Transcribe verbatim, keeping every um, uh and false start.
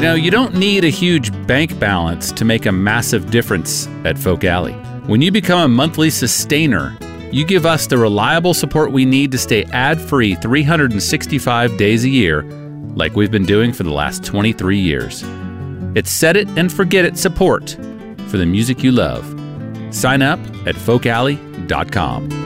know, you don't need a huge bank balance to make a massive difference at Folk Alley. When you become a monthly sustainer, you give us the reliable support we need to stay ad-free three hundred sixty-five days a year, like we've been doing for the last twenty-three years. It's set it and forget it support for the music you love. Sign up at folk alley dot com.